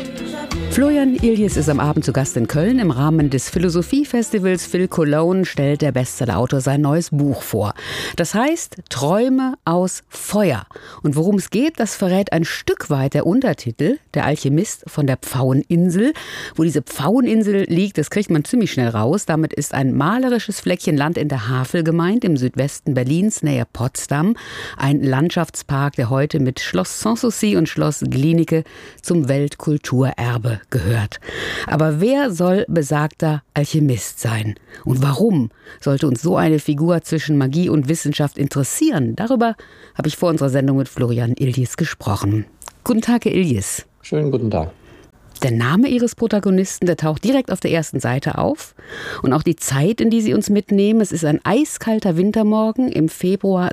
Florian Iljes ist am Abend zu Gast in Köln. Im Rahmen des Philosophiefestivals Phil Cologne stellt der Bestsellerautor sein neues Buch vor. Das heißt Träume aus Feuer. Und worum es geht, das verrät ein Stück weit der Untertitel, Der Alchemist von der Pfaueninsel. Wo diese Pfaueninsel liegt, das kriegt man ziemlich schnell raus. Damit ist ein malerisches Fleckchen Land in der Havel gemeint, im Südwesten Berlins, nähe Potsdam. Ein Landschaftspark, der heute mit Schloss Sanssouci und Schloss Glienicke zum Weltkulturerbe gehört. Aber wer soll besagter Alchemist sein? Und warum sollte uns so eine Figur zwischen Magie und Wissenschaft interessieren? Darüber habe ich vor unserer Sendung mit Florian Iljes gesprochen. Guten Tag, Herr Iljes. Schönen guten Tag. Der Name Ihres Protagonisten, der taucht direkt auf der ersten Seite auf. Und auch die Zeit, in die Sie uns mitnehmen. Es ist ein eiskalter Wintermorgen im Februar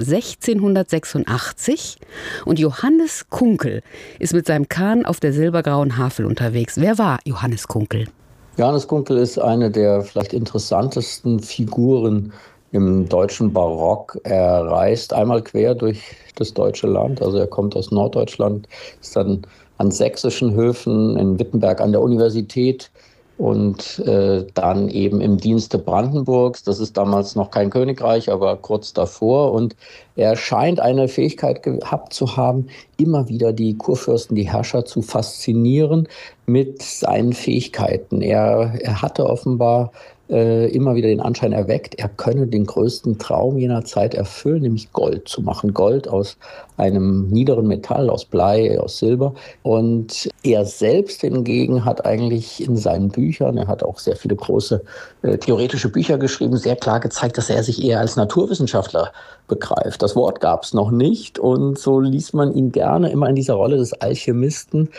1686. Und Johannes Kunkel ist mit seinem Kahn auf der silbergrauen Havel unterwegs. Wer war Johannes Kunkel? Johannes Kunkel ist eine der vielleicht interessantesten Figuren im deutschen Barock. Er reist einmal quer durch das deutsche Land. Also er kommt aus Norddeutschland, ist dann an sächsischen Höfen in Wittenberg an der Universität und dann eben im Dienste Brandenburgs. Das ist damals noch kein Königreich, aber kurz davor. Und er scheint eine Fähigkeit gehabt zu haben, immer wieder die Kurfürsten, die Herrscher zu faszinieren mit seinen Fähigkeiten. Er hatte offenbar immer wieder den Anschein erweckt, er könne den größten Traum jener Zeit erfüllen, nämlich Gold zu machen. Gold aus einem niederen Metall, aus Blei, aus Silber. Und er selbst hingegen hat eigentlich in seinen Büchern, er hat auch sehr viele große theoretische Bücher geschrieben, sehr klar gezeigt, dass er sich eher als Naturwissenschaftler begreift. Das Wort gab es noch nicht und so ließ man ihn gerne immer in dieser Rolle des Alchemisten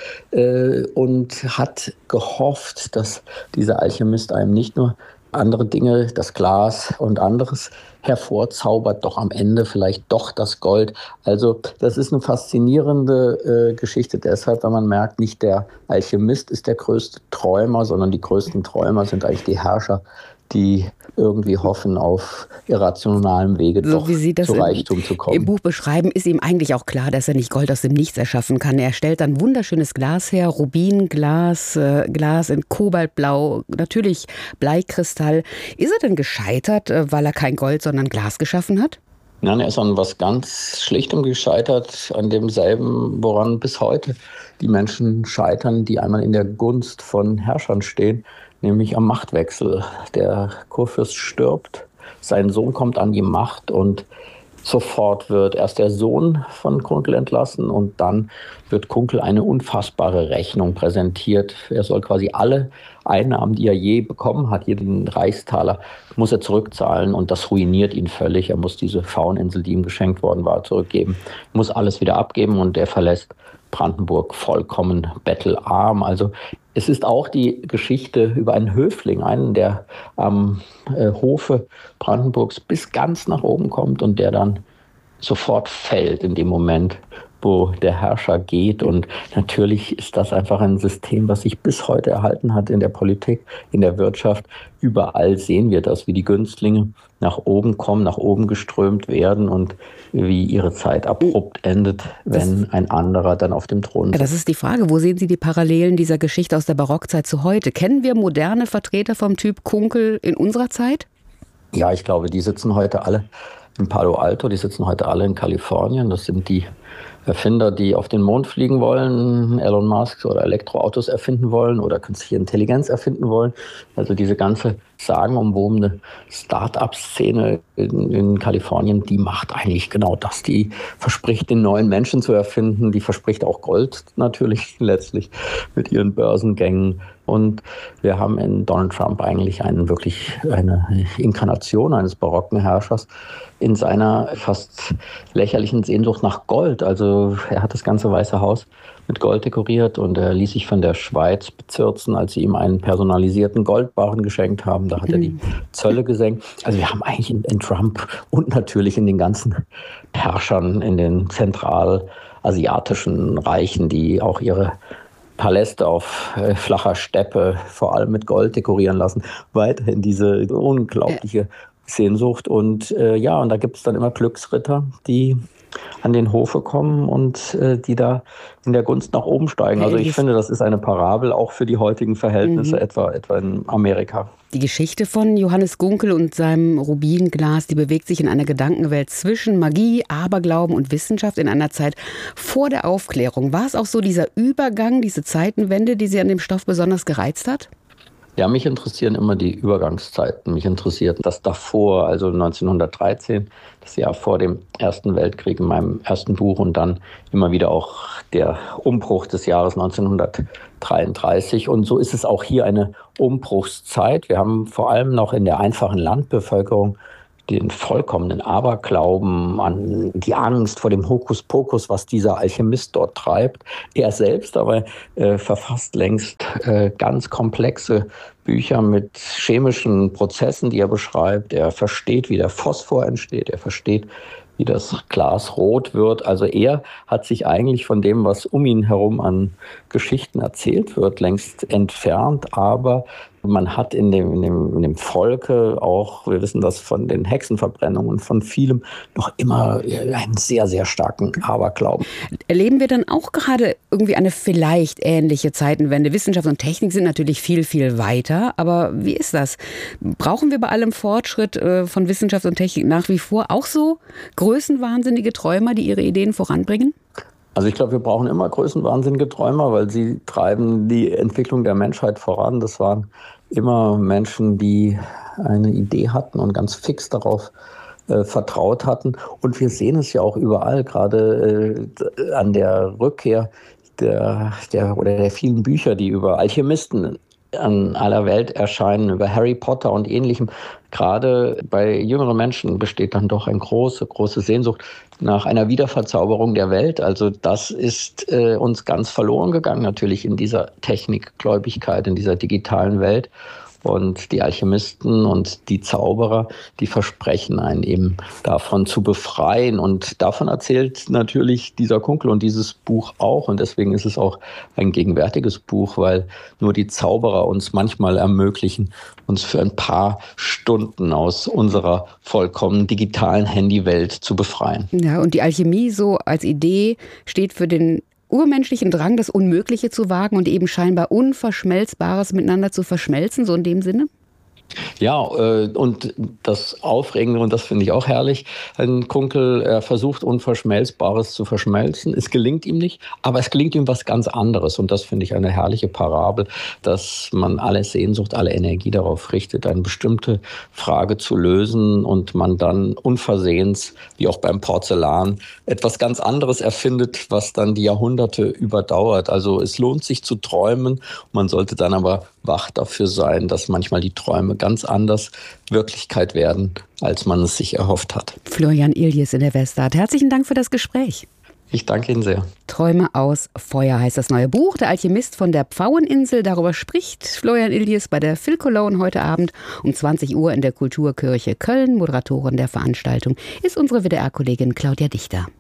und hat gehofft, dass dieser Alchemist einem nicht nur andere Dinge, das Glas und anderes hervorzaubert, doch am Ende vielleicht doch das Gold. Also das ist eine faszinierende Geschichte deshalb, weil man merkt, nicht der Alchemist ist der größte Träumer, sondern die größten Träumer sind eigentlich die Herrscher, die irgendwie hoffen, auf irrationalem Wege so doch wie Sie das zu Reichtum zu kommen. Im Buch beschreiben, ist ihm eigentlich auch klar, dass er nicht Gold aus dem Nichts erschaffen kann. Er stellt dann wunderschönes Glas her, Rubinglas, Glas in Kobaltblau, natürlich Bleikristall. Ist er denn gescheitert, weil er kein Gold, sondern Glas geschaffen hat? Nein, er ist an was ganz Schlichtem gescheitert, an demselben, woran bis heute die Menschen scheitern, die einmal in der Gunst von Herrschern stehen, nämlich am Machtwechsel. Der Kurfürst stirbt, sein Sohn kommt an die Macht und sofort wird erst der Sohn von Kunkel entlassen und dann wird Kunkel eine unfassbare Rechnung präsentiert. Er soll quasi alle Einnahmen, die er je bekommen hat, jeden Reichstaler, muss er zurückzahlen und das ruiniert ihn völlig. Er muss diese Pfaueninsel, die ihm geschenkt worden war, zurückgeben, muss alles wieder abgeben und er verlässt Brandenburg vollkommen bettelarm. Also es ist auch die Geschichte über einen Höfling, einen, der am Hofe Brandenburgs bis ganz nach oben kommt und der dann sofort fällt in dem Moment, wo der Herrscher geht. Und natürlich ist das einfach ein System, was sich bis heute erhalten hat in der Politik, in der Wirtschaft. Überall sehen wir das, wie die Günstlinge nach oben kommen, nach oben geströmt werden und wie ihre Zeit abrupt endet, wenn ein anderer dann auf dem Thron sitzt. Das ist die Frage, wo sehen Sie die Parallelen dieser Geschichte aus der Barockzeit zu heute? Kennen wir moderne Vertreter vom Typ Kunkel in unserer Zeit? Ja, ich glaube, die sitzen heute alle in Palo Alto, die sitzen heute alle in Kalifornien. Das sind die Erfinder, die auf den Mond fliegen wollen, Elon Musk, oder Elektroautos erfinden wollen oder künstliche Intelligenz erfinden wollen. Also diese ganze sagenumwobene Start-up-Szene in Kalifornien, die macht eigentlich genau das. Die verspricht, den neuen Menschen zu erfinden. Die verspricht auch Gold natürlich letztlich mit ihren Börsengängen. Und wir haben in Donald Trump eigentlich eine Inkarnation eines barocken Herrschers in seiner fast lächerlichen Sehnsucht nach Gold. Also er hat das ganze Weiße Haus mit Gold dekoriert und er ließ sich von der Schweiz bezirzen, als sie ihm einen personalisierten Goldbarren geschenkt haben. Da hat er die Zölle gesenkt. Also wir haben eigentlich in Trump und natürlich in den ganzen Herrschern in den zentralasiatischen Reichen, die auch ihre Paläste auf flacher Steppe vor allem mit Gold dekorieren lassen, weiterhin diese unglaubliche Sehnsucht. Und und da gibt es dann immer Glücksritter, die an den Hofe kommen und die da in der Gunst nach oben steigen. Also ich finde, das ist eine Parabel auch für die heutigen Verhältnisse, etwa in Amerika. Die Geschichte von Johannes Gunkel und seinem Rubinglas, die bewegt sich in einer Gedankenwelt zwischen Magie, Aberglauben und Wissenschaft in einer Zeit vor der Aufklärung. War es auch so dieser Übergang, diese Zeitenwende, die Sie an dem Stoff besonders gereizt hat? Ja, mich interessieren immer die Übergangszeiten. Mich interessiert das davor, also 1913, das Jahr vor dem Ersten Weltkrieg in meinem ersten Buch und dann immer wieder auch der Umbruch des Jahres 1933. Und so ist es auch hier eine Umbruchszeit. Wir haben vor allem noch in der einfachen Landbevölkerung den vollkommenen Aberglauben, an die Angst vor dem Hokuspokus, was dieser Alchemist dort treibt. Er selbst aber verfasst längst ganz komplexe Bücher mit chemischen Prozessen, die er beschreibt. Er versteht, wie der Phosphor entsteht. Er versteht, wie das Glas rot wird. Also er hat sich eigentlich von dem, was um ihn herum an Geschichten erzählt wird, längst entfernt. Aber man hat in dem Volke auch, wir wissen das von den Hexenverbrennungen, von vielem, noch immer einen sehr, sehr starken Aberglauben. Erleben wir dann auch gerade irgendwie eine vielleicht ähnliche Zeitenwende? Wissenschaft und Technik sind natürlich viel, viel weiter. Aber wie ist das? Brauchen wir bei allem Fortschritt von Wissenschaft und Technik nach wie vor auch so größenwahnsinnige Träumer, die ihre Ideen voranbringen? Also ich glaube, wir brauchen immer größenwahnsinnige Träumer, weil sie treiben die Entwicklung der Menschheit voran. Das waren immer Menschen, die eine Idee hatten und ganz fix darauf vertraut hatten. Und wir sehen es ja auch überall, gerade an der Rückkehr der vielen Bücher, die über Alchemisten an aller Welt erscheinen, über Harry Potter und Ähnlichem. Gerade bei jüngeren Menschen besteht dann doch eine große, große Sehnsucht nach einer Wiederverzauberung der Welt. Also das ist uns ganz verloren gegangen, natürlich in dieser Technikgläubigkeit, in dieser digitalen Welt. Und die Alchemisten und die Zauberer, die versprechen einen eben davon zu befreien. Und davon erzählt natürlich dieser Gunkel und dieses Buch auch. Und deswegen ist es auch ein gegenwärtiges Buch, weil nur die Zauberer uns manchmal ermöglichen, uns für ein paar Stunden aus unserer vollkommen digitalen Handywelt zu befreien. Ja, und die Alchemie so als Idee steht für den urmenschlichen Drang, das Unmögliche zu wagen und eben scheinbar Unverschmelzbares miteinander zu verschmelzen, so in dem Sinne? Ja, und das Aufregende, und das finde ich auch herrlich, ein Gunkel, er versucht Unverschmelzbares zu verschmelzen. Es gelingt ihm nicht, aber es gelingt ihm was ganz anderes. Und das finde ich eine herrliche Parabel, dass man alle Sehnsucht, alle Energie darauf richtet, eine bestimmte Frage zu lösen und man dann unversehens, wie auch beim Porzellan, etwas ganz anderes erfindet, was dann die Jahrhunderte überdauert. Also es lohnt sich zu träumen, man sollte dann aber wach dafür sein, dass manchmal die Träume ganz anders Wirklichkeit werden, als man es sich erhofft hat. Florian Illies in der Westart. Herzlichen Dank für das Gespräch. Ich danke Ihnen sehr. Träume aus Feuer heißt das neue Buch. Der Alchemist von der Pfaueninsel. Darüber spricht Florian Illies bei der Phil Cologne heute Abend um 20 Uhr in der Kulturkirche Köln. Moderatorin der Veranstaltung ist unsere WDR-Kollegin Claudia Dichter.